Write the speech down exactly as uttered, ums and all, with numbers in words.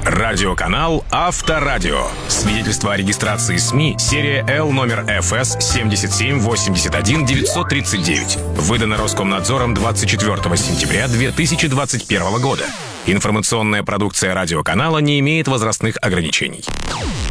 Радиоканал Авторадио. Свидетельство о регистрации СМИ, серия Л номер эф эс семь семь восемь один девять три девять. Выдано Роскомнадзором двадцать четвёртого сентября две тысячи двадцать первого года. Информационная продукция радиоканала не имеет возрастных ограничений.